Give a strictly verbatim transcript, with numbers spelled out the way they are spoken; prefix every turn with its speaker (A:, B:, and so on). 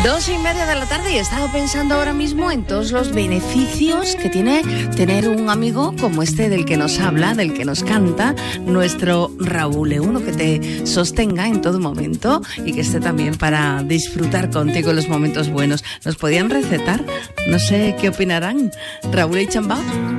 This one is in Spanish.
A: Dos y media de la tarde y he estado pensando ahora mismo en todos los beneficios que tiene tener un amigo como este del que nos habla, del que nos canta, nuestro Raúl, uno que te sostenga en todo momento y que esté también para disfrutar contigo en los momentos buenos. ¿Nos podían recetar? No sé qué opinarán. Raúl y Chambao.